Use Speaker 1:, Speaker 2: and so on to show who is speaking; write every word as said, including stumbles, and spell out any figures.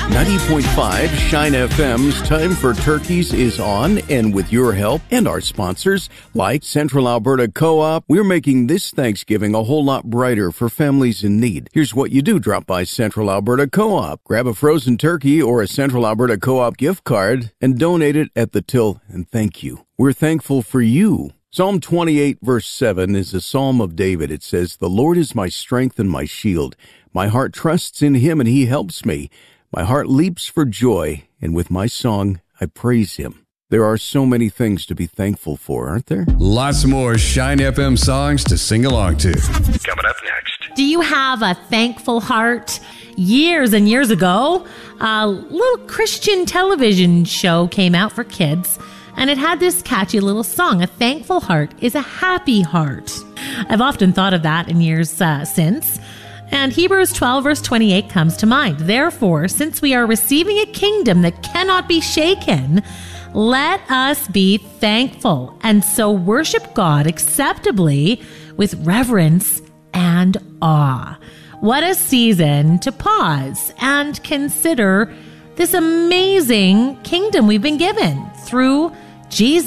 Speaker 1: ninety point five Shine F M's Time for Turkeys is on, and with your help and our sponsors, like Central Alberta Co-op, we're making this Thanksgiving a whole lot brighter for families in need. Here's what you do. Drop by Central Alberta Co-op, grab a frozen turkey or a Central Alberta Co-op gift card, and donate it at the till, and thank you. We're thankful for you. Psalm twenty-eight, verse seven is a psalm of David. It says, "The Lord is my strength and my shield. My heart trusts in him, and he helps me. My heart leaps for joy, and with my song, I praise him." There are so many things to be thankful for, aren't there?
Speaker 2: Lots more Shine F M songs to sing along to.
Speaker 3: Coming up next.
Speaker 4: Do you have a thankful heart? Years and years ago, a little Christian television show came out for kids, and it had this catchy little song, "A thankful heart is a happy heart." I've often thought of that in years uh, since. And Hebrews twelve, verse twenty-eight comes to mind. "Therefore, since we are receiving a kingdom that cannot be shaken, let us be thankful and so worship God acceptably with reverence and awe." What a season to pause and consider this amazing kingdom we've been given through Jesus.